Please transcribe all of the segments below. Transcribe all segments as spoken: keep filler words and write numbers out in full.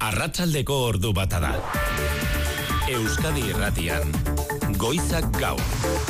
Arratsaldeko ordu bata da. Euskadi Irratian, Goizak Gaur.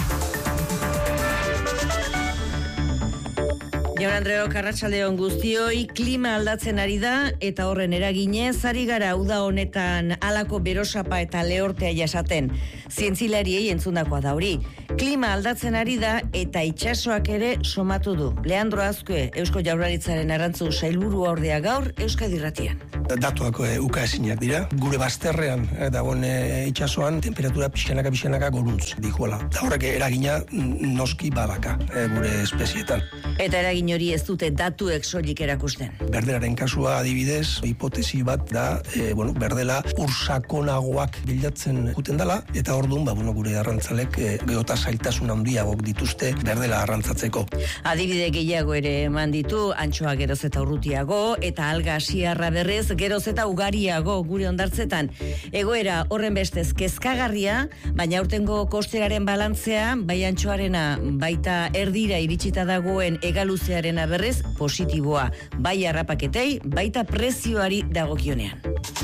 Jaun Andreok, arratsaldeon guztioi, klima aldatzen ari da eta horren eraginez ari gara uda honetan halako berosapa eta lehortea jasaten. Zientzilariei entzundakoa da hori. Klima aldatzen ari da eta itsasoak ere somatu du. Leandro Azkue, Eusko Jaurlaritzaren arrantzu sailburuordea gaur Euskadi Irratian. Datuak e, ukaezinak dira. Gure bazterrean e, dagoen e, itsasoan temperatura pixkanaka pixkanaka goruntz dikuela. Da horrek eragina noski badaka e, gure espezietan. Eta eragin hori ez dute datuek soilik erakusten. Berdelaren kasua adibidez, hipotesi bat da, e, bueno, berdela ursakonagoak bilatzen guten dela, eta orduan, ba, bueno, gure arrantzalek e, geota zailtasun handiagok dituzte berdela arrantzatzeko. Adibide gehiago ere eman ditu, antxoa geroz eta urrutiago, eta alga asiarra berrez geroz eta ugariago gure ondartzetan. Egoera horren bestez kezkagarria, baina aurtengo kosteraren balantzea, bai antxoarena, baita erdira iritsita dagoen egaluzearena berrez positiboa, bai harrapaketei, baita prezioari dagokionean.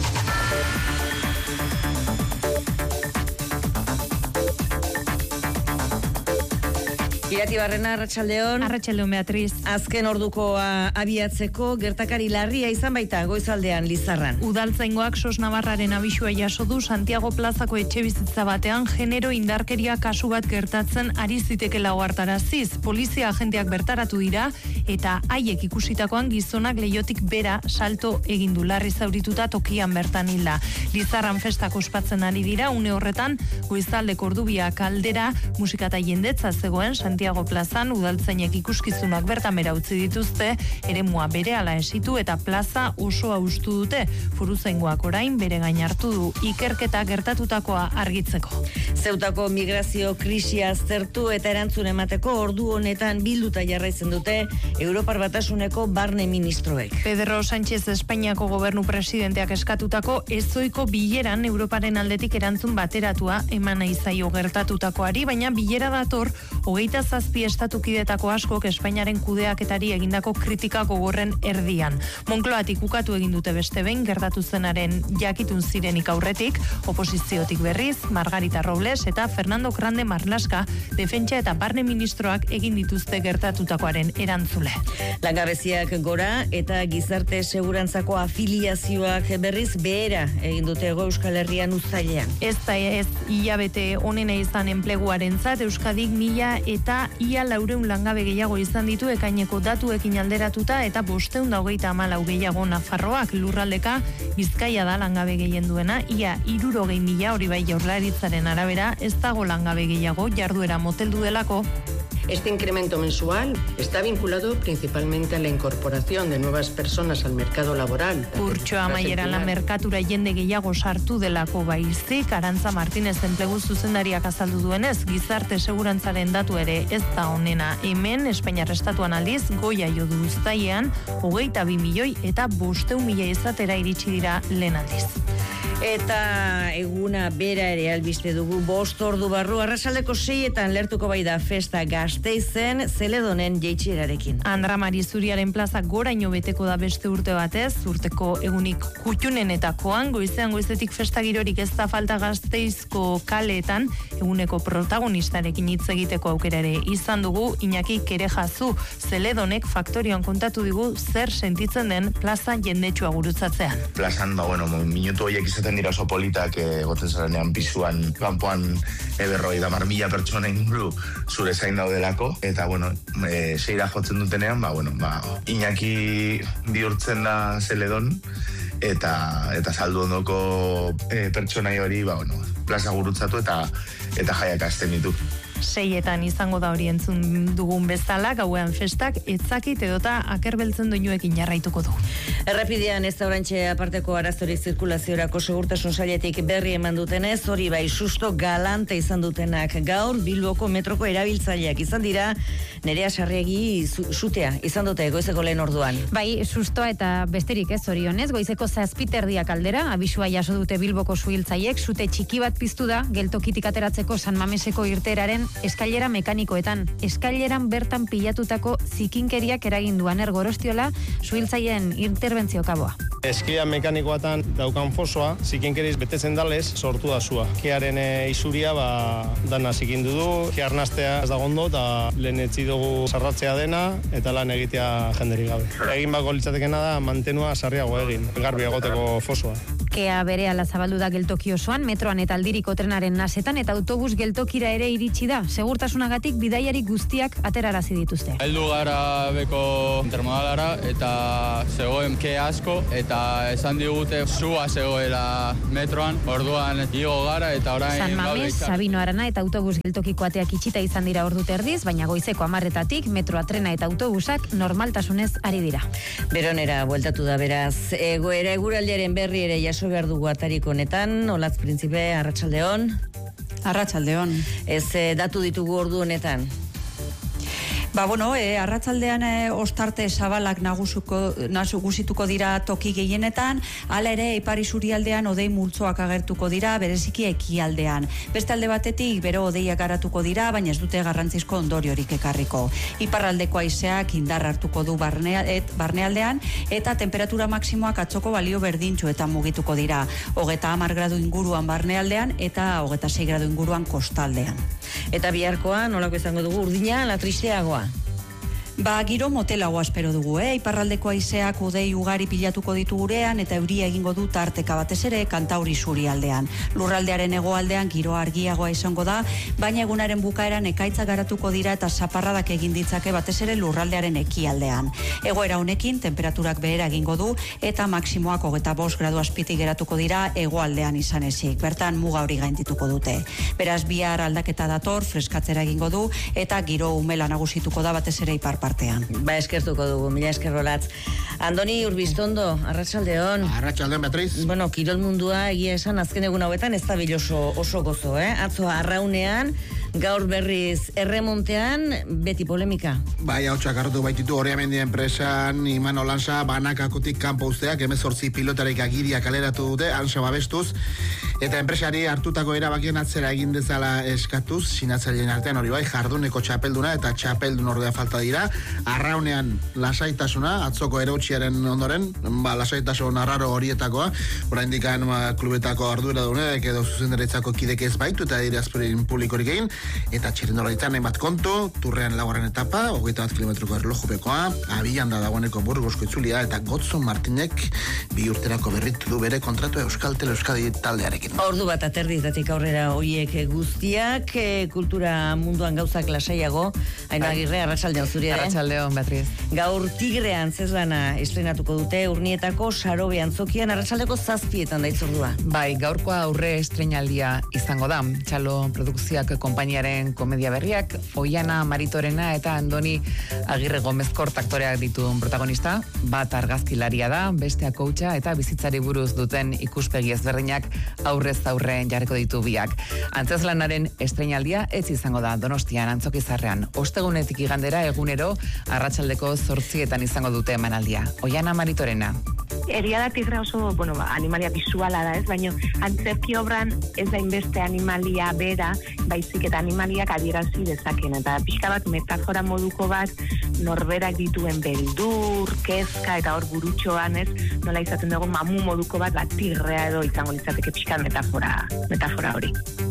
Irati Barrena, arratsaldeon. Arratsaldeon, Beatriz. Azken ordukoa abiatzeko gertakari larria izan baita goizaldean Lizarran. Udaltzaingoak Sos Navarraren abisua jaso du Santiago plazako etxebizitza batean genero indarkeria kasu bat gertatzen ari zitekela ohartaraziz. Polizia agenteak bertaratu dira eta haiek ikusitakoan gizonak leihotik bera salto egin du, larri zaurituta tokian bertan hilda. Lizarran festak ospatzen ari dira, une horretan goizaldeko ordubiak aldera musika eta jendetza zegoen Santiago plazan, udaltzainek ikuskizunak bertan bera utzi dituzte, eremua berehala esitu eta plaza oso haustu dute. Foruzaingoak orain bere gain hartu du ikerketa gertatutakoa argitzeko. Zeutako migrazio krisia aztertu eta erantzun emateko ordu honetan bilduta jarraitzen dute Europar Batasuneko barne ministroek. Pedro Sánchez Espainiako gobernu presidenteak eskatutako ezoiko bileran Europaren aldetik erantzun bateratua eman nahi zaio gertatutakoari, baina bilera dator hogeita zazpi estatukidetako askok Espainiaren kudeaketari egindako kritika gogorren erdian. Moncloatik ukatu egin dute beste behin gertatu zenaren jakitun zirenik aurretik, oposiziotik berriz, Margarita Robles eta Fernando Grande Marlaska defentsa eta barne ministroak egin dituzte gertatutakoaren erantzule. Langabeziak gora eta gizarte segurantzako afiliazioak berriz behera egin dute Hego Euskal Herrian uztailean. Ez da ez hilabete onena izan enpleguarentzat, Euskadik mila eta ia laureun langabe gehiago izan ditu ekaineko datuekin alderatuta eta bosteun da hogeita hamalau gehiago Nafarroak. Lurraldeka Bizkaia da langabe gehien duena, ia hirurogei mila, hori bai Jaurlaritzaren arabera, ez dago langabe gehiago jarduera moteldu delako. Este incremento mensual está vinculado principalmente a la incorporación de nuevas personas al mercado laboral. Kurtso amaieran la merkatura jende gehiago sartu delako baizik, Arantza Martínez enplegu zuzendariak azaldu duenez, gizarte segurantzaren datu ere ez da onena. Hemen, Espainiar estatuan aldiz, goia jo du uztailean, hogeita bi milioi eta bosteun mila izatera iritsi dira lehen aldiz. Eta eguna bera ere albiste dugu bost ordu barru, arratsaldeko seietan lertuko bai da festa Gasteizen Zeledonen jeitsierarekin. Andra Mari Zuriaren plaza goraino beteko da beste urte batez, urteko egunik kutxunenetakoan, goizean goizetik festa girorik ez da falta Gasteizko kaleetan, eguneko protagonistarekin hitz egiteko aukera ere izan dugu. Iñaki Kerejazu Zeledonek faktorian kontatu digu zer sentitzen den plaza jendetsua gurutzatzean. Plazan, ba, bueno, minutu horiek izaten dira oso politak, egoten zarenean pisuan, kanpoan eberroi da mar mila pertsona inguru zure zain daudelako, eta, bueno, e, seira jotzen dutenean, ba, bueno, ba, Iñaki bihurtzen da Zeledon, eta eta saldu ondoko e, pertsonai hori, ba, bueno, plaza gurutzatu eta eta jaiak hasten ditu. Seietan izango da hori entzun dugun bezala, gauean festak etzakit edota akerbeltzen doinuekin jarraituko du. Errepidean ez da orantxe aparteko arazorik zirkulaziorako segurtasun sailetik berri eman dutenez, hori bai susto galante izan dutenak gaur Bilboko metroko erabiltzaileak izan dira, Nerea Sarriegi sutea izan dute goizeko lehen orduan. Bai, sustoa eta besterik ez zorionez, goizeko zazpiterdiak aldera, abisua jaso dute Bilboko suhiltzaiek, sute txiki bat piztu da, geltokitik ateratzeko San Mameseko irteeraren eskailera mekanikoetan, eskaileran bertan pilatutako zikinkeriak eragin du Aner Gorostiola, suhiltzaileen interbentzio kaboa. Eskia mekanikoatan daukan fosoa, zikinkeriz betetzen dalez, sortu da zua. Kearen e, isuria, ba, dana zikindu du, ke arnastea ez dago ondo, eta lehen etzi dugu sarratzea dena, eta lan egitea jenderik gabe. Egin bako litzatekena da, mantenua sarriago egin, garbi egoteko fosoa. Kea berehala zabaldu da geltoki osoan, metroan eta aldiriko trenaren nasetan, eta autobus geltokira ere iritsi da. Segurtasunagatik bidaiari guztiak aterarazi dituzte. Heldu gara beko intermodalara, eta zegoen ke asko, eta esan digute sua zegoela metroan, orduan igo gara, eta orain... San Mames, Sabino Arana eta autobus geltokiko ateak itxita izan dira ordu terdiz, baina goizeko hamarretatik metroa, trena eta autobusak normaltasunez ari dira. Beronera bueltatu da beraz, egoera eguraldiaren berri ere jaso behar dugu atarik honetan. Olatz Printzipe, arratsaldeon. Arratsaldeon. Ez datu ditugu ordu honetan. Ba, bueno, e, arratsaldean e, ostarte zabalak nagusuko, nagusituko dira toki gehienetan, hala ere ipar isurialdean odei multzoak agertuko dira, bereziki ekialdean. Beste alde batetik, bero odeiak garatuko dira, baina ez dute garrantzizko ondoriorik ekarriko. Iparraldeko haizeak indar hartuko du barnea, et, barnealdean, eta temperatura maksimoak atzoko balio berdintxu eta mugituko dira. Hogeta hamar gradu inguruan barnealdean, eta hogeta sei gradu inguruan kostaldean. Eta biharkoa, nolako izango dugu, urdina, la tristeagoa? Ba, giro motelagoa espero dugu, eh? Iparraldeko haizeak odei ugari pilatuko ditu gurean eta euria egingo du tarteka batez ere Kantauri surialdean. Lurraldearen hegoaldean giro argiagoa izango da, baina egunaren bukaeran ekaitza garatuko dira eta zaparradak egin ditzake batez ere lurraldearen ekialdean. Egoera honekin temperaturak behera egingo du eta maksimoak hogeta bost gradu azpitik geratuko dira hegoaldean izan ezik. Bertan muga hori gaindituko dute. Beraz, bihar aldaketa dator, freskatzera egingo du eta giro umela nagusituko da batez ere ipar partean. Ba, eskertuko dugu, mila esker Olatz. Andoni Urbiztondo, arratsaldeon. Arratsaldeon, Beatriz. Bueno, kirol mundua egia esan azken egun hauetan ez da biloso oso gozo, eh? Atzo arraunean, gaur berriz erremontean, beti polemika. Bai, hau txakartu baititu Oriamendi enpresan, Iman Olansa, banakakotik kanpo usteak, hemezortzi pilotarik agiria kaleratu dute, ansa babestuz, eta enpresari hartutako erabakien atzera egin dezala eskatuz, sinatzaileen artean hori bai, jarduneko txapelduna eta txapeldun ordea falta dira, arraunean lasaitasuna, atzoko erautxiaren ondoren, ba, lasaitasun arraro horietakoa, oraindik ba, klubetako ardura dunek edo zuzendaretzako kidek ez baitu eta dirazperin publikorik egin, eta txirrindularitzan hainbat kontu, turrean laugarren etapa, hogeita bat kilometroko erlojupekoa, abian da dagoeneko Burgosko itzulia, eta Gotzon Martinek bi urterako berritu du bere kontratu Euskaltel Euskadi taldearekin. Ordu bat aterditatik aurrera hoiek guztiak, e, kultura munduan gauzak lasaiago, Ainhoa Agirre, arratsaldeon zuri ere. Arratsaldeon, Beatriz. Gaur Tigrean zeslana estrenatuko dute, Urnietako Sarobe antzokian arratsaldeko zazpietan da itzordua. Bai, gaurkoa aurre estrenaldia izango da. Txalo Produkzioak konpainiaren komedia berriak, Oiana Maritorena eta Andoni Agirre Gomezkort aktoreak dituen protagonista, bat argazkilaria da, bestea koutxa eta bizitzari buruz duten ikuspegi ezberdinak aurrez aurren jarriko ditu biak. Antzezlanaren estrenaldia ez izango da Donostian Antzokizarrean. Ostegunetik igandera egunero arratsaldeko zortzietan izango dute emanaldia. Oiana Maritorena. Egia da Tigre oso, bueno, ba, animalia bisuala da, ez? Baina antzerki obran ez da inbeste animalia bera, baizik eta animaliak adierazi dezaken. Eta pixka bat metafora moduko bat norberak dituen beldur, kezka eta hor burutxoan, ez? Nola izaten dugu mamu moduko bat, bat tigrea edo izango litzateke pixka metafora, metafora hori.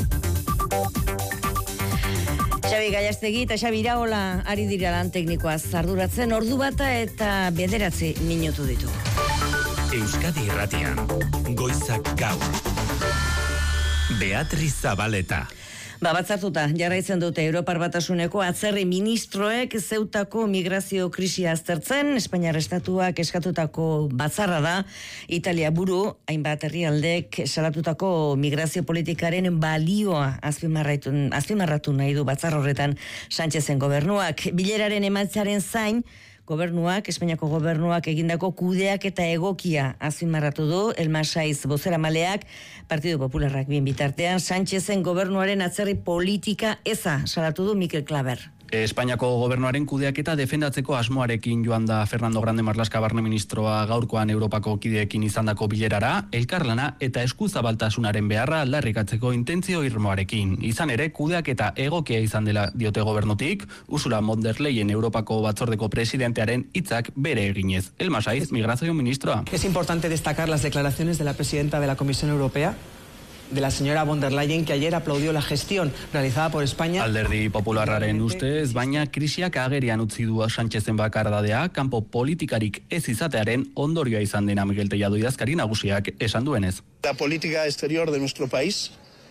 Xabi Gallastegi eta Xabi Iraola ari dira lan teknikoaz arduratzen, ordu bata eta bederatzi minutu ditu. Euskadi Irratian, Goizak Gaur. Beatriz Zabaleta. Ba, batzartuta, jarraitzen dute Europar Batasuneko atzerri ministroek Zeutako migrazio krisia aztertzen, Espainiar Estatuak eskatutako batzarra da, Italia buru, hainbat herrialdek salatutako migrazio politikaren balioa azpimarratu, azpimarratu nahi du batzar horretan Sánchezen gobernuak. Bileraren emaitzaren zain, Gobernuak, Espainiako gobernuak egindako kudeak eta egokia azpimarratu du, Elma Saiz bozeramaleak, Partido Popularrak bien bitartean, Sánchezen gobernuaren atzerri politika eza salatu du Mikel Klaber. Espainiako gobernuaren kudeaketa defendatzeko asmoarekin joan da Fernando Grande Marlaska barne ministroa gaurkoan Europako kideekin izandako bilerara, elkarlana eta eskuzabaltasunaren beharra aldarrikatzeko intentzio irmoarekin. Izan ere, kudeaketa egokia izan dela diote gobernutik, Ursula von der Leyen Europako batzordeko presidentearen hitzak bere eginez. Elma Saiz, migrazio ministroa. Es importante destacar las declaraciones de la presidenta de la Comisión Europea, de la señora von der Leyen, que ayer aplaudió la gestión realizada por España. Alderdi popularraren ustez, baina krisiak agerian utzi du Sánchezen bakardadea, kanpo politikarik ez izatearen ondorioa izan dena Miguel Tellado idazkari nagusiak esan duenez. La política exterior de nuestro país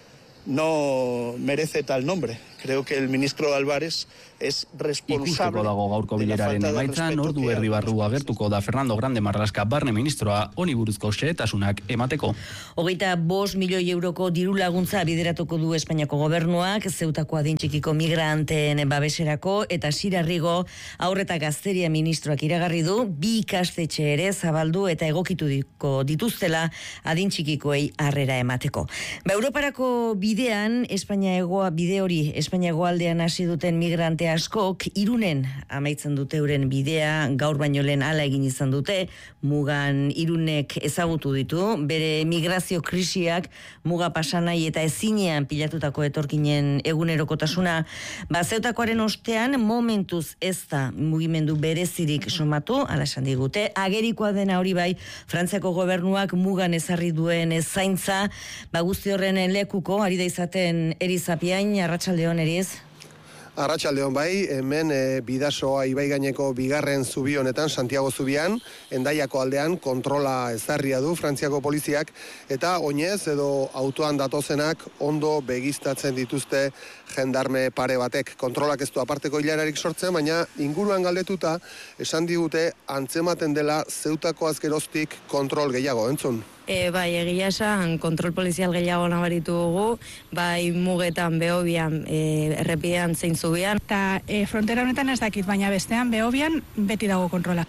no merece tal nombre. Creo que el ministro Álvarez es responsable. Ikusteko dago gaurko bileraren emaitzan, ordu erdi barru agertuko da Fernando Grande Marlaska barne ministroa honi buruzko xehetasunak emateko. Hogeita bost milioi euroko diru laguntza bideratuko du Espainiako gobernuak, Zeutako adin txikiko migranteen babeserako, eta Sirarrigo aurreta gazteria ministroak iragarri du, bi ikastetxe ere zabaldu eta egokituko dituztela adin txikikoei harrera emateko. Ba, Europarako bidean, Espainia egoa bide hori, Espainia goaldean hasi duten migrante askok Irunen amaitzen dute euren bidea, gaur baino lehen hala egin izan dute, mugan Irunek ezagutu ditu, bere migrazio krisiak muga pasanai eta ezinean pilatutako etorkinen egunerokotasuna, ba Zeutakoaren ostean momentuz ez da mugimendu berezirik somatu, hala esan digute, agerikoa dena hori bai, Frantziako gobernuak mugan ezarri duen zaintza, ba guzti horren lekuko, ari da izaten Erizapiain, Arratsaldeon Eriz. Arratsaldeon bai, hemen e, Bidasoa ibai gaineko bigarren zubi honetan, Santiago zubian, Hendaiako aldean kontrola ezarria du Frantziako poliziak, eta oinez edo autoan datozenak ondo begiztatzen dituzte jendarme pare batek. Kontrolak ez du aparteko hilararik sortzen, baina inguruan galdetuta esan digute antzematen dela Zeutako azgeroztik kontrol gehiago, entzun? E, bai, egia esan, kontrol polizial gehiago nabaritu dugu, bai mugetan, Behobian, e, errepidean zein zubian. Eta e, frontera honetan ez dakit, baina bestean Behobian beti dago kontrola.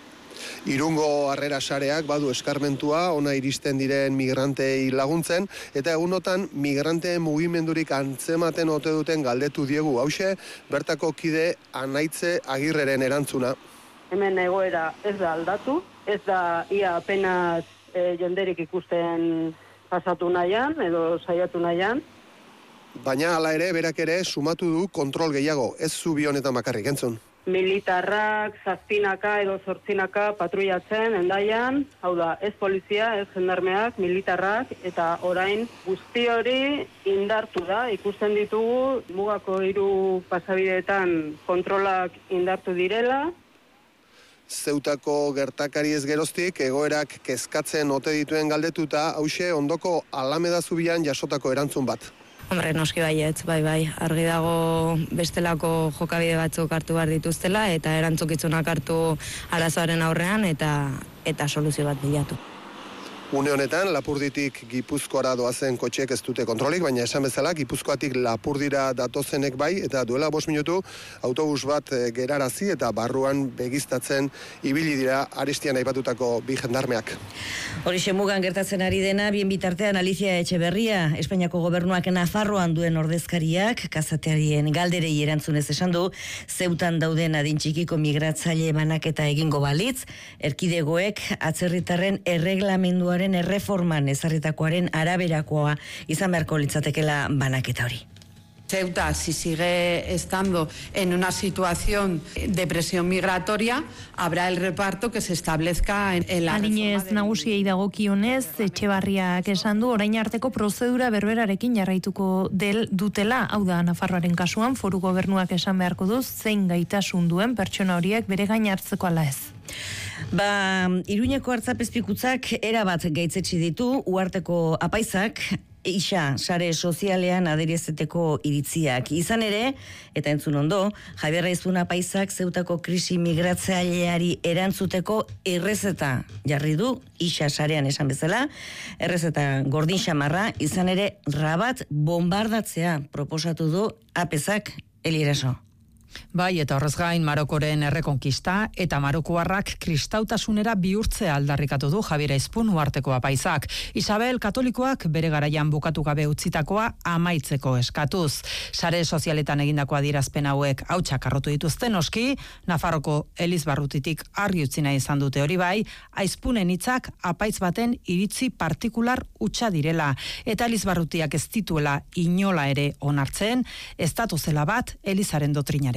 Irungo harrera sareak badu eskarmentua, ona iristen diren migrantei laguntzen, eta egunotan migranteen mugimendurik antzematen ote duten galdetu diegu. Hauxe, bertako kide Anaitze Agirreren erantzuna. Hemen egoera ez da aldatu, ez da ia apenas E, jenderik ikusten pasatu nahian, edo saiatu nahian. Baina hala ere, berak ere, sumatu du kontrol gehiago, ez zubi honetan bakarrik, entzun. Militarrak, zazpinaka edo zortzinaka patruiatzen, Hendaian, hau da, ez polizia, ez jendarmeak, militarrak, eta orain guzti hori indartu da, ikusten ditugu, mugako hiru pasabideetan kontrolak indartu direla. Zeutako gertakari ez geroztik, egoerak kezkatzen ote dituen galdetuta, hause ondoko Alameda zubian jasotako erantzun bat. Hombre, noski baietz, bai, bai, argi dago bestelako jokabide batzuk hartu behar dituztela, eta erantzukitzunak hartu arazoaren aurrean, eta eta soluzio bat bilatu. Une honetan, Lapurditik Gipuzkoara doazen kotxeek ez dute kontrolik, baina esan bezala, Gipuzkoatik Lapurdira datozenek bai, eta duela bost minutu, autobus bat gerarazi eta barruan begiztatzen ibili dira Aristian aipatutako bi jendarmeak. Horixe mugan gertatzen ari dena, bien bitartean Alicia Etxeberria, Espainiako gobernuak Nafarroan duen ordezkariak, kazatearien galderei erantzunez esan du, Zeutan dauden adin txikiko migratzaile banaketa egingo balitz, erkidegoek atzerritarren erreglamenduaren erreforman ezarritakoaren araberakoa izan beharko litzatekela banaketa hori. Ceuta, si sigue estando en una situación de presión migratoria, habrá el reparto que se establezca en, en la Adinez nagusiei dagokionez, Etxebarriak esan du orain arteko prozedura berberarekin jarraituko del dutela, hau da Nafarroaren kasuan, foru gobernuak esan beharko du zein gaitasun duen pertsona horiek bere gain hartzeko ala ez. Ba, Iruñeko hartzapezpikutzak erabat gaitzetsi ditu, uharteko apaizak, isa sare sozialean aderiezeteko iritziak. Izan ere, eta entzun ondo, Javier Raizuna apaizak Zeutako krisi migratzaileari erantzuteko errezeta jarri du, isa sarean esan bezala, errezeta gordin xamarra, izan ere, Rabat bombardatzea proposatu du apezak Elieraso. Bai, eta horrez gain Marokoren errekonkista eta marokoarrak kristautasunera bihurtzea aldarrikatu du Javier Aizpun uharteko apaisak. Isabel katolikoak bere garaian bukatu gabe utzitakoa amaitzeko eskatuz. Sare sozialetan egindako adierazpen hauek hautsak arrotu dituzte noski, Nafarroko Elizbarrutitik argi utzi nahi izan dute hori bai, Aizpunen hitzak apaitz baten iritzi partikular hutsa direla, eta Elizbarrutiak ez dituela inola ere onartzen, ez datozela bat Elizaren dotrinarekin.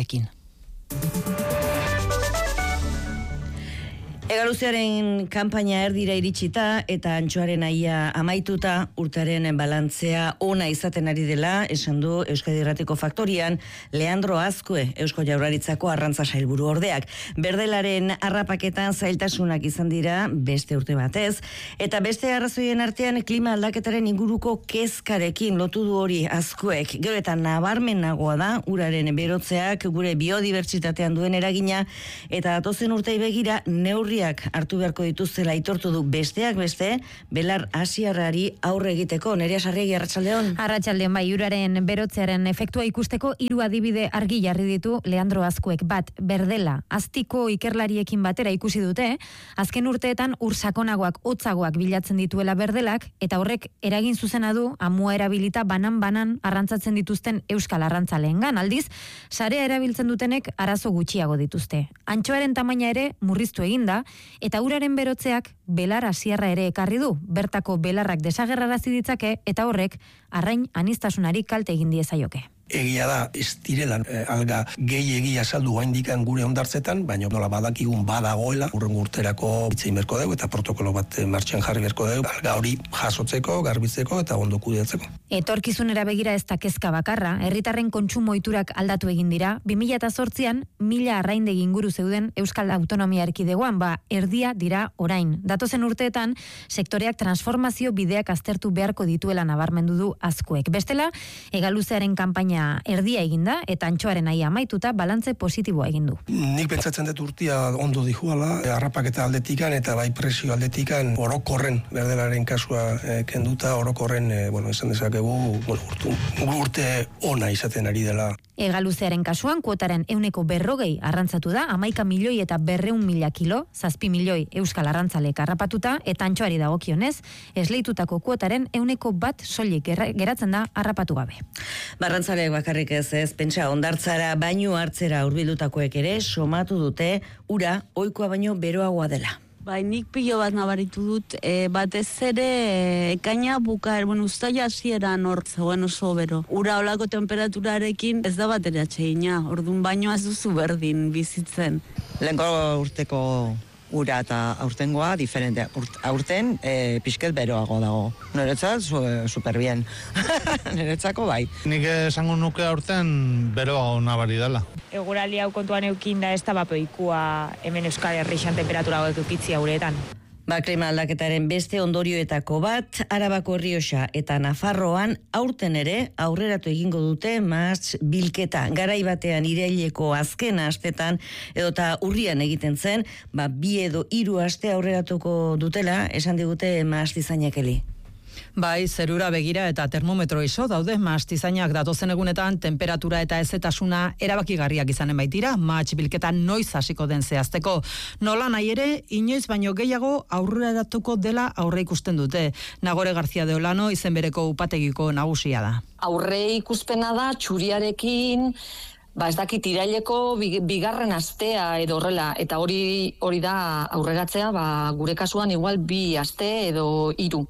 Egaluziaren kanpaina erdira iritsita eta antxoaren aia amaituta urtaren balantzea ona izaten ari dela, esan du Euskadi Irratiko Faktorian Leandro Azkue, Eusko Jaurlaritzako arrantza sailburu ordeak. Berdelaren harrapaketan zailtasunak izan dira beste urte batez, eta beste arrazoien artean klima aldaketaren inguruko kezkarekin lotu du hori Azkuek. Gero eta nabarmenagoa da uraren berotzeak gure biodibertsitatean duen eragina, eta datozen urtei begira neurri hartu beharko dituztela aitortu du besteak beste, belar asiarrari aurre egiteko. Nerea Sarriegi, arratsaldeon. Arratsaldeon, bai, uraren berotzearen efektua ikusteko hiru adibide argi jarri ditu Leandro Azkuek. Bat, Berdela, Aztiko ikerlariekin batera ikusi dute, azken urteetan ur sakonagoak, hotzagoak bilatzen dituela Berdelak, eta horrek eragin zuzena du amua erabilita banan-banan arrantzatzen dituzten euskal arrantzaleengan. Aldiz, sarea erabiltzen dutenek arazo gutxiago dituzte. Antxoaren tamaina ere murriztu eginda, eta uraren berotzeak belar asiarra ere ekarri du. Bertako belarrak desagerrarazi ditzake eta horrek arrain anistasunari kalte egin diezaioke. Egia da, ez direla eh, alga gehi egia saldu gaindikan gure ondartzetan, baina nola badakigun badagoela, urren urterako bitzein berko dugu eta protokolo bat martxan jarri berko dugu, alga hori jasotzeko, garbitzeko eta ondo kudeatzeko. Etorkizunera begira ez da kezka bakarra, herritarren kontsumo ohiturak aldatu egin dira, bi mila zortzian mila arraindegi inguru zeuden Euskal Autonomia Erkidegoan, ba, erdia dira orain. Datozen urteetan, sektoreak transformazio bideak aztertu beharko dituela nabarmendu du Azkuek. Bestela, Egaluzearen kanpaina erdia eginda eta antxoaren aia amaituta balantze positiboa egin du. Nik pentsatzen dut urtia ondo dijuala, harrapaketa aldetikan eta bai presio aldetikan orokorren Berdelaren kasua eh, kenduta, orokorren, eh, bueno, esan dezakegu, bueno, urtu, urte ona izaten ari dela. Egaluzearen kasuan, kuotaren euneko berrogei arrantzatu da, amaika milioi eta berreun mila kilo, zazpi milioi euskal arrantzalek harrapatuta, eta antxoari dagokionez, esleitutako kuotaren euneko bat soilik geratzen da harrapatu gabe. Barrantzaleek bakarrik ez ez, pentsa ondartzara baino hartzera hurbildutakoek ere somatu dute ura ohikoa baino beroagoa dela. Bai, nik pilo bat nabaritu dut, e, batez ere e, ekaina bukaer, bueno, uztaila hasieran hor zegoen oso bero. Ura olako temperaturarekin ez da bat ere atxeina, orduan baino ez duzu berdin bizitzen. Lehenko urteko ura eta aurtengoa diferente. Aurten e, pixket beroago dago. Niretzat su, superbien. Niretzako bai. Nik esango nuke aurten beroago nabari dela. Eguraldi hau kontuan eukin da ez da bapoikua hemen Euskal Herrixan temperatura hauek eukitzia uretan. Ba, klima aldaketaren beste ondorioetako bat, Arabako Errioxa eta Nafarroan aurten ere aurreratu egingo dute mahats bilketa. Garai batean iraileko azken astetan edota urrian egiten zen, ba, bi edo hiru aste aurreratuko dutela, esan digute mahastizainak eli. Bai, zerura begira eta termometro iso daude mahastizainak datozen egunetan temperatura eta ezetasuna erabakigarriak izanen baitira, mahats bilketa noiz hasiko den zehazteko. Nola nahi ere, inoiz baino gehiago aurreratuko dela aurre ikusten dute. Nagore García de Olano izen bereko upategiko nagusia da. Aurre ikuspena da txuriarekin, ba ez dakit iraileko bigarren astea edo horrela, eta hori hori da aurreratzea, ba gure kasuan igual bi aste edo hiru.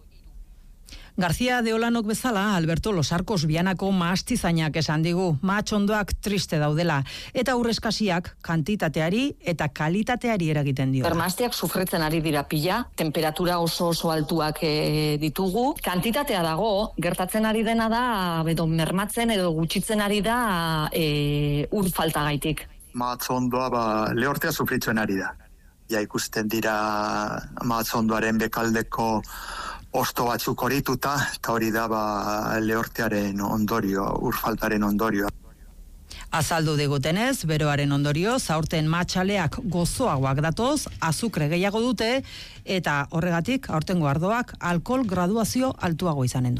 García de Olanok bezala, Alberto Los Arcos Bianako mahastizainak esan digu, mahatxondoak triste daudela, eta aurreskasiak kantitateari eta kalitateari eragiten dio. Bermasteak sufritzen ari dira pila, temperatura oso oso altuak e, ditugu, kantitatea dago, gertatzen ari dena da, edo mermatzen edo gutxitzen ari da e, ur faltagaitik. Mahatzondoa ba, lehortea sufritzen ari da. Ja ikusten dira mahatzondoaren bekaldeko osto batzuk horituta, eta hori da ba, lehortearen ondorio, urfaltaren ondorioa. Azaldu digutenez, beroaren ondorio, aurten matxaleak gozoagoak datoz, azukre gehiago dute, eta horregatik, aurtengo ardoak, alkohol graduazio altuago izanen du.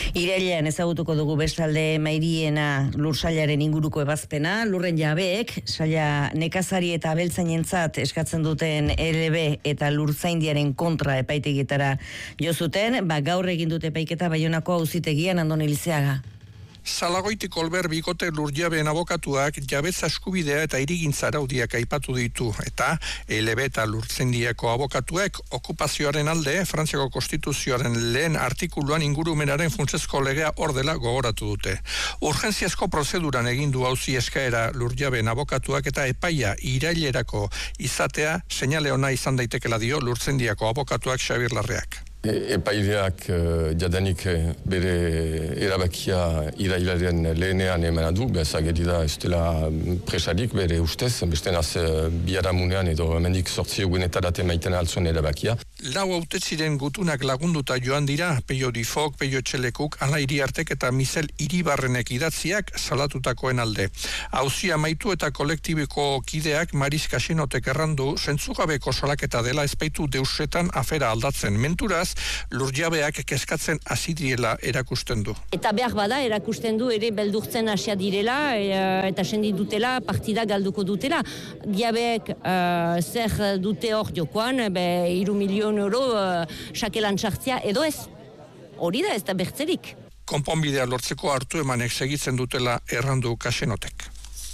Irailean ezagutuko dugu bestalde Mairiena lursailaren inguruko ebazpena, lurren jabeek, saila nekazari eta abeltzainentzat eskatzen duten L B eta lurzaindiaren kontra epaitegietara jo zuten, ba gaur egin dute epaiketa Baionako auzitegian. Andoni Lizeaga. Salagoiti Kolber bikote lurjabeen abokatuak jabetza eskubidea eta irigintza araudiak aipatu ditu, eta L B eta lurtzendiako abokatuek okupazioaren alde Frantziako Konstituzioaren lehen artikuluan ingurumenaren funtsezko legea ordela gogoratu dute. Urgentziazko prozeduran egin du auzi eskaera lurjabeen abokatuak eta epaia irailerako izatea seinale ona izan daitekela dio lurtzendiako abokatuak Xabier Larreak. Epaileak jadanik bere erabakia irailaren lehenean emana du, bezageri da ez dela presarik bere ustez, beste naz biharamunean edo hemendik sortzi egunetarate maiten altzuen erabakia. Lau hautetziren gutunak lagunduta joan dira, Peio Difok, Peio Txelekuk, Ala Iriartek eta Mizel Iribarrenek idatziak salatutakoen alde. Auzia maitu eta kolektibiko kideak Mariz Kasinotek errandu, zentzugabeko solaketa dela ezpaitu deusetan afera aldatzen. Menturaz, lurjabeak kezkatzen hasi direla erakusten du. Eta behar bada erakusten du ere beldurtzen hasia direla eta sendi dutela partida galduko dutela. Diabeek uh, zer dute hor jokoan, be hiru milioi euro uh, sakelan sartzea edo ez. Hori da ez da bertzerik. Konponbidea lortzeko hartu emanek segitzen dutela errandu Kasenotek.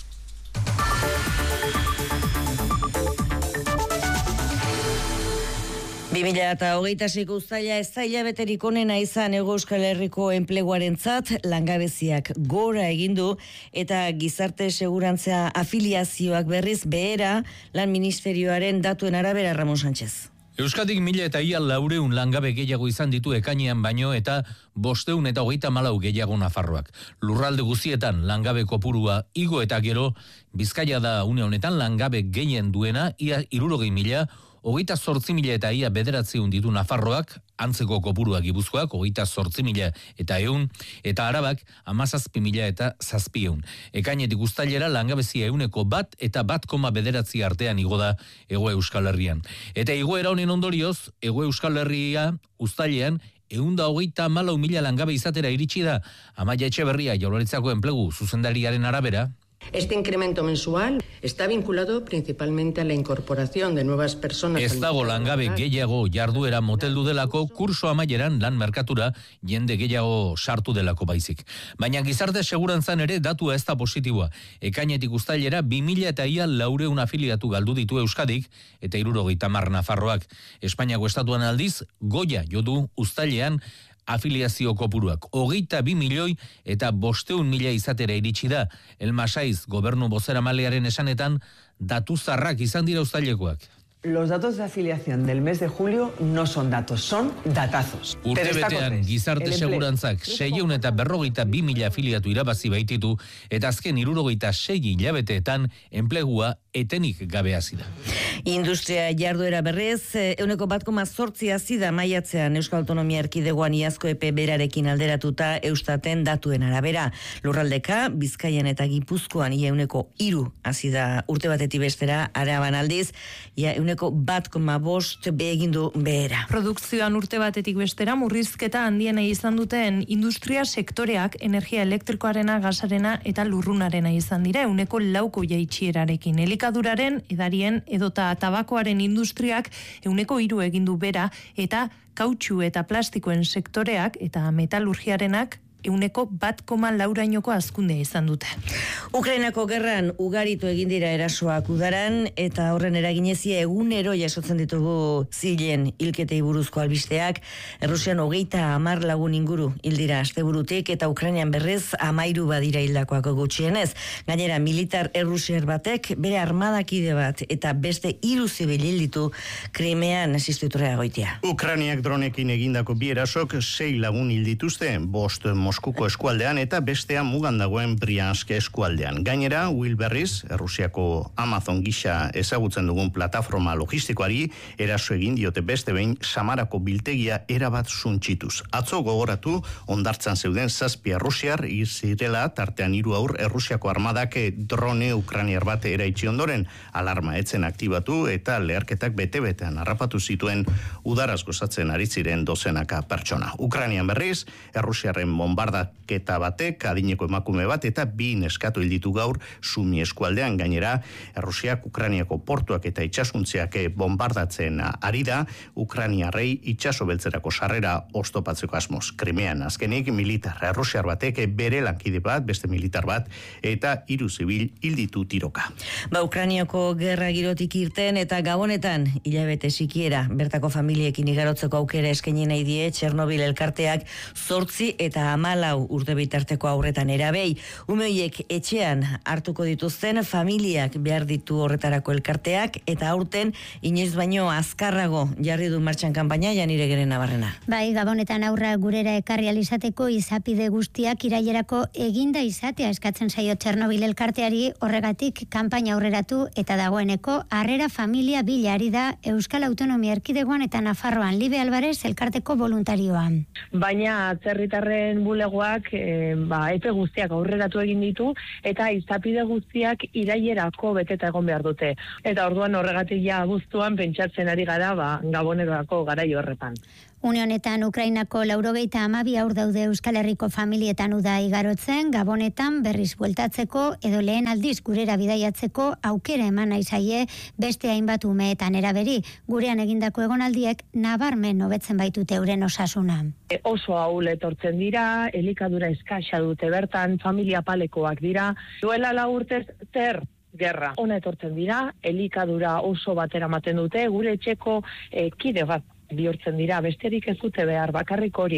bi mila hogeita seiko uztaila ez zaila beterik onena izan Hego Euskal Herriko enpleguarentzat, langabeziak gora egin du eta gizarte segurantzia afiliazioak berriz behera lan ministerioaren datuen arabera. Ramon Sánchez. Euskadik mila eta ia laureun langabe gehiago izan ditu ekainean baino eta bosteun eta hogeita malau gehiago Nafarroak. Lurralde guzietan langabe kopurua igo eta gero, Bizkaia da une honetan langabe gehien duena, ia hirurogei mila, hogeita zortzi mila eta ia bederatziun ditu Nafarroak, antzeko kopurua Gipuzkoak, hogeita zortzi mila eta eun, eta Arabak, amazazpi mila eta zazpieun. Ekainetik uztailera langabezia euneko bat eta bat koma bederatzi artean igo da Hego Euskal Herrian. Eta igoera honen ondorioz, Hego Euskal Herria uztailean, eunda hogeita malau mila langabe izatera iritsi da. Amaia Etxeberria, Jaurlaritzako enplegu zuzendariaren arabera. Este incremento mensual está vinculado principalmente a la incorporación de nuevas personas. Ez dago langabe gehiago jarduera moteldu delako, kurso amaieran lan merkatura jende gehiago sartu delako baizik. Baina gizarte segurantzan ere datua ez da positiboa. Ekainetik uztailera bi mila eta ia laureun afiliatu galdu ditu Euskadik eta hirurogeita hamar Nafarroak. Espainiako estatuan aldiz, goia jodu uztailean afiliazio kopuruak. Hogeita bi milioi eta bosteun mila izatera iritsi da. Elmasaiz gobernu bozeramalearen esanetan datu zarrak izan dira uztailekoak. Los datos de afiliación del mes de julio no son datos, son datazos. Urte betean gizarte segurantzak seiehun eta berrogeita bi mila afiliatu irabazi baititu eta azken hirurogeita sei hilabeteetan enplegua etenik gabe hasi da. Industria jarduera berrez, euneko bat koma zortzi hasi da maiatzean Euskal Autonomia Erkidegoan iazko epe berarekin alderatuta Eustaten datuen arabera. Lurraldeka, Bizkaian eta Gipuzkoan ia euneko hiru hasi da urte batetik bestera, Araban aldiz, ia euneko bat koma bost begindu behera. Produkzioan urte batetik bestera murrizketa handiena izan duten industria sektoreak energia elektrikoarena, gasarena eta lurrunarena izan dira, euneko lauko jaitsierarekin. Elikaduraren, edarien edota tabakoaren industriak euneko hiru egindu bera eta kautxu eta plastikoen sektoreak eta metalurgiarenak euneko bat koma laurainoko azkundea izan dute. Ukrainako gerran ugaritu egin dira erasoak udaran eta horren eraginezia egunero jasotzen ditugu zilen hilketei buruzko albisteak. Errusian hogeita hamar lagun inguru hildira asteburutik eta Ukrainian berrez hamairu badira hildakoak gutxienez. Gainera militar errusiar batek bere armadakide bat eta beste hiru zibil hilditu Krimean institutorea goitia. Ukrainiak dronekin egindako bi erasok sei lagun hildituzte, bost Moskuko eskualdean eta bestea mugan dagoen Briansk eskualdean. Gainera, Will berriz, Errusiako Amazon gisa ezagutzen dugun plataforma logistikoari eraso egin diote beste behin Samarako biltegia erabat suntsituz. Atzo gogoratu ondartzan zeuden zazpi errusiar hil zirela, tartean hiru aur Errusiako armadak drone ukrainiar bat eraitsi ondoren alarma etzen aktibatu eta leherketak bete-betean harrapatu zituen udaraz gozatzen ari ziren dozenaka pertsona. Ukrainian berriz, Errusiarren bombardaketa batek adineko emakume bat eta bi neskatu hil ditu gaur Sumi eskualdean. Gainera, Errusiak Ukrainiako portuak eta itsasontziak bombardatzen ari da, Ukrainiarrei itsaso beltzerako sarrera oztopatzeko asmoz. Krimean azkenik militar Errusiar batek bere lankide bat, beste militar bat eta hiru zibil hil ditu tiroka. Ba, Ukrainiako gerra girotik irten eta Gabonetan hilabete sikiera bertako familiekin igarotzeko aukera eskaini nahi die Txernobil elkarteak zortzi eta hamalau urte bitarteko aurretan erabei. Umeoiek etxean hartuko dituzten familiak behar ditu horretarako elkarteak eta aurten inoiz baino azkarrago jarri du martxan kanpaina Janire Geren Nabarrena. Bai, Gabonetan aurra gurera ekarri alizateko izapide guztiak irailerako eginda izatea eskatzen zaio Txernobil elkarteari, horregatik kanpaina aurreratu eta dagoeneko harrera familia bilari da Euskal Autonomia Erkidegoan eta Nafarroan. Libe Alvarez elkarteko voluntarioan. Baina atzerritarren bulegoak e, ba, epe guztiak aurreratu egin ditu eta izapide guztiak irailerako beteta egon behar dute. Eta orduan horregatik ja abuztuan pentsatzen ari gara ba, Gabonerako garai horretan. Une honetan Ukrainako laurogeita hamabi haur daude Euskal Herriko familietan uda igarotzen, Gabonetan berriz bueltatzeko edo lehen aldiz gurera bidaiatzeko aukera eman nahi zaie beste hainbat umeetan eraberi. Gurean egindako egonaldiek nabarmen hobetzen baitute euren osasuna. E, oso ahul etortzen dira, elikadura eskasa dute bertan, familia palekoak dira. Duela lau urtez zer gerra. Ona etortzen dira, elikadura oso batera ematen dute, gure etxeko e, kide bat bihurtzen dira, besterik ez dute behar, bakarrik hori.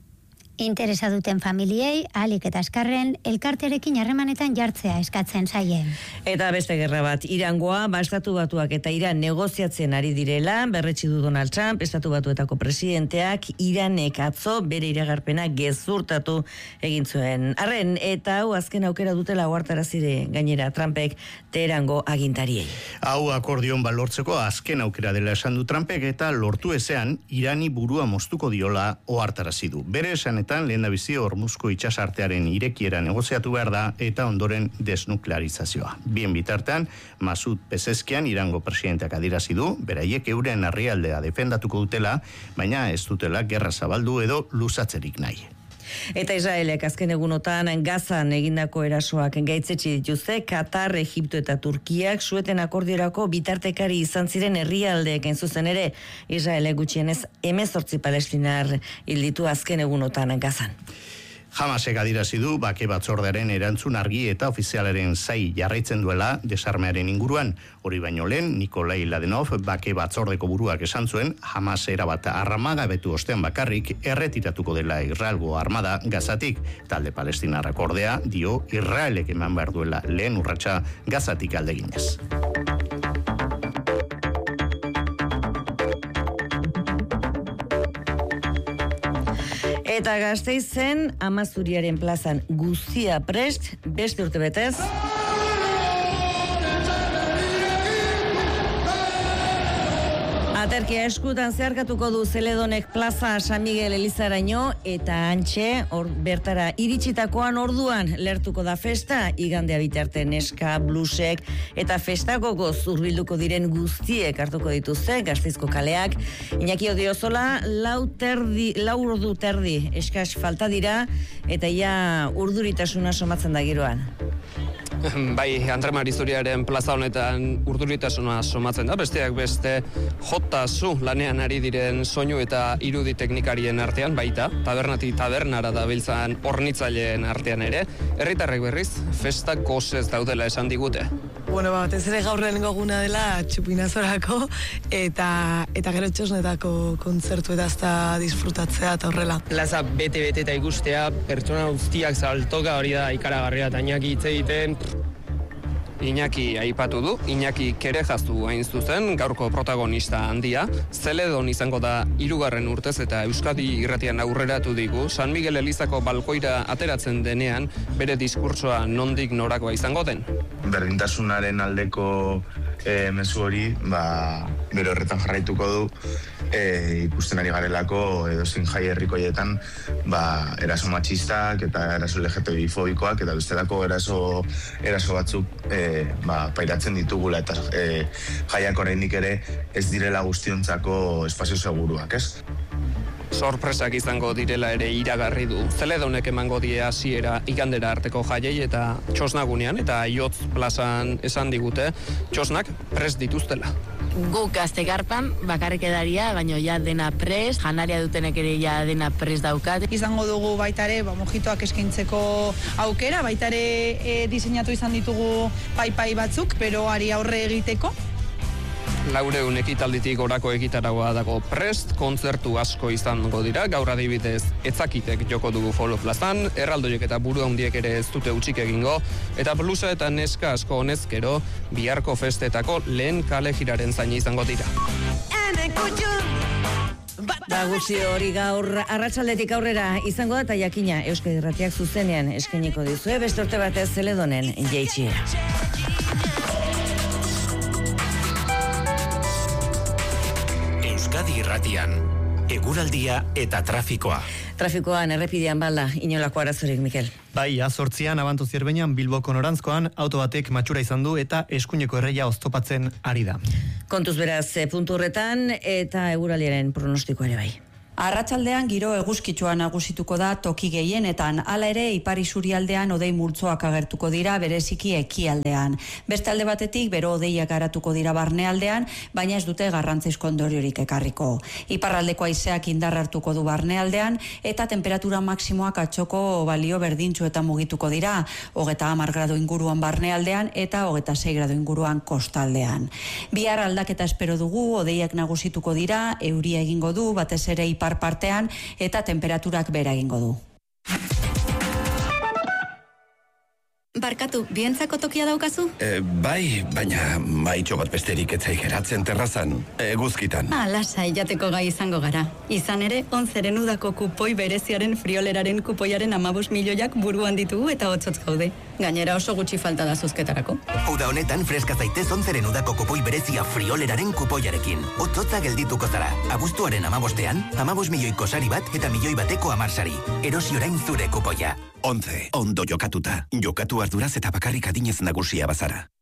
Interesa duten familiei, ahalik eta azkarren, elkartearekin harremanetan jartzea eskatzen zaie. Eta beste gerra bat, Irangoa, ba, Estatu Batuak eta Iran negoziatzen ari direla, berretsi du Donald Trump, Estatu Batuetako presidenteak, Iranek atzo bere iragarpena gezurtatu egin zuen. Arren, eta hau azken aukera dutela ohartarazire gainera Trumpek Teherango agintariei. Hau akordion balortzeko azken aukera dela esan du Trumpek eta lortu ezean, Irani burua moztuko diola ohartarazi du. Bere esan lehendabizi Hormuzko itsasartearen irekiera negoziatu behar da eta ondoren desnuklearizazioa. Bien bitartean, Masud Pezeshkian Irango presidenteak adierazi du, beraiek euren herrialdea defendatuko dutela, baina ez dutela gerra zabaldu edo luzatzerik nahi. Eta Israelek azken egunotan Gazan egindako erasoak gaitzetsi dituzte, Katar, Egipto eta Turkiak sueten akordiorako bitartekari izan ziren herrialdeek hain zuzen ere, Israelek gutxienez hemezortzi palestinar hil ditu azken egunotan Gazan. Hamasek adierazi du bake batzordearen erantzun argi eta ofizialaren zai jarraitzen duela desarmearen inguruan. Hori baino lehen, Nikolai Ladenov bake batzordeko buruak esan zuen, Hamas erabat armagabetu ostean bakarrik erretiratuko dela Israelgo armada Gazatik. Talde palestinarrak ordea dio Israelek eman behar duela lehen urratsa Gazatik aldeginez. Eta Gasteizen Amazuriaren plazan guztia prest, beste urte betez. Aterkia eskutan zeharkatuko du Zeledonek plaza San Miguel Elizaraino eta antxe or, bertara iritsitakoan orduan lertuko da festa, igandea bitarte neska, blusek eta festako zurbilduko diren guztiek hartuko dituzte Gasteizko kaleak. Iñaki Odiozola, lau terdi, lau ordu terdi eskas falta dira eta ja urduritasuna somatzen da giroan. Bai, Andre Marizuriaren plaza honetan urduritasuna somatzen da, besteak beste jota zu lanean ari diren soinu eta irudi teknikarien artean baita, tabernati tabernara da biltzan hornitzaileen artean ere, herritarrek berriz, festa gozez daudela esan digute. Bueno, bat ez ere gaur lehenengo eguna dela txupinazorako eta eta gero txosnetako kontzertu eta azta disfrutatzea eta horrela. Plaza bete-bete eta ikustea, pertsona guztiak zabaltoka hori da ikaragarria, eta Iñaki hitz egiten, Iñaki aipatu du, Iñaki Kerejaztu hain zuzen, gaurko protagonista handia, Zeledon izango da hirugarren urtez eta Euskadi irratian aurreratu digu, San Miguel Elizako balkoira ateratzen denean, bere diskurtsoa nondik norakoa izango den. Berdintasunaren aldeko e, mezu hori, ba, bere horretan jarraituko du, e, ikusten ari garelako edozein jai herrikoietan, ba, eraso matxistak eta eraso L G T B I fobikoak eta bestelako eraso, eraso batzuk e, ba, pairatzen ditugula eta e, jaiak oraindik ere ez direla guztiontzako espazio seguruak, ez? Sorpresak izango direla ere iragarri du. Zeledonek emango die hasiera igandera arteko jaiei eta Txosnagunean eta Aiotz plazan esan digute, txosnak prest dituztela. Guk gazte garpan bakarrik edaria, baina ja dena prest, janaria dutenek ere ja dena prest daukat. Izango dugu baitare ba, mojitoak eskaintzeko aukera, baitare e, diseinatu izan ditugu pai-pai batzuk, pero ari aurre egiteko. Laureun ekitalditik orako egitaragoa dago prest, kontzertu asko izango dira, gaur adibidez etzakitek joko dugu Folo plazan, erraldoiek eta buru handiek ere ez dute utxik egingo, eta blusa eta neska asko honezkero, biharko festetako lehen kale jiraren zaini izango dira. Da gutxi hori gaur arratsaldetik aurrera izango da eta jakina Euskadi Irratiak zuzenean eskainiko dizue beste urte batez Zeledonen jaitsiera. Euskadi Irratian, eguraldia eta trafikoa. Trafikoan errepidean balda, inolako arazorik, Mikel. Bai, azortzian, abanto zierbenean, Bilboko norantzkoan, auto batek matxura izan du eta eskuineko erreia oztopatzen ari da. Kontuz beraz, puntu horretan eta eguraldiaren pronostikoa ere bai. Arratsaldean giro eguzkitsua nagusituko da toki gehienetan, hala ere ipar isurialdean hodei multzoak agertuko dira bereziki ekialdean. Beste alde batetik bero hodeiak garatuko dira barnealdean, baina ez dute garrantzizko ondoriorik ekarriko. Iparraldeko haizeak indar hartuko du barnealdean eta temperatura maksimoak atxoko balio berdintsu eta mugituko dira, hogeta hamar gradu inguruan barnealdean eta hogeta sei gradu inguruan kostaldean. Bihar aldaketa espero dugu, hodeiak nagusituko dira, euria egingo du, batez ere ipar partean eta temperaturak bera egingo du. Barkatu, bientzako tokia daukazu? E, bai, baina maitxo bat besterik etzai geratzen terrazan, eguzkitan. Ah, lasai, jateko gai izango gara. Izan ere, onzeren udako kupoi bereziaren frioleraren kupoiaren amabos milioiak buruan ditugu eta hotzotz gaude. Gainera oso gutxi falta da zuzketarako. Uda honetan freska zaitez onzeren udako kupoi berezia frioleraren kupoiarekin. Hotzotza geldituko zara. Abuztuaren amabostean, amabos milioiko sari bat eta milioi bateko amarsari. Erosi orain zure kupoia. Ontze, ondo jokatuta. Jokatu arduraz eta bakarrik adinez nagusia bazara.